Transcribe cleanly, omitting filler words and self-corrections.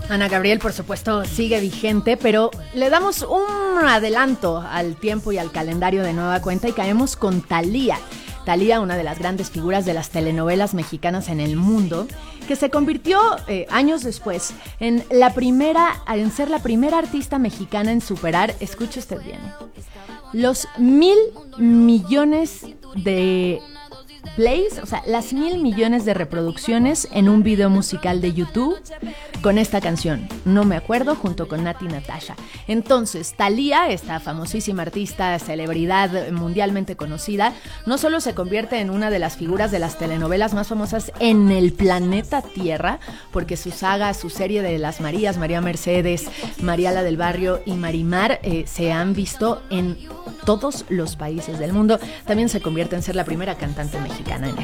Ana Gabriel, por supuesto, sigue vigente, pero le damos un adelanto al tiempo y al calendario de nueva cuenta y caemos con Thalía. Thalía, una de las grandes figuras de las telenovelas mexicanas en el mundo, que se convirtió años después en ser la primera artista mexicana en superar, escuche usted bien, los 1,000 millones de plays, o sea, las 1,000 millones de reproducciones en un video musical de YouTube con esta canción, No me acuerdo, junto con Nati Natasha. Entonces, Thalía, esta famosísima artista, celebridad mundialmente conocida, no solo se convierte en una de las figuras de las telenovelas más famosas en el planeta Tierra, porque su saga, su serie de las Marías, María Mercedes, María la del Barrio y Marimar, se han visto en todos los países del mundo. También se convierte en ser la primera cantante mexicana en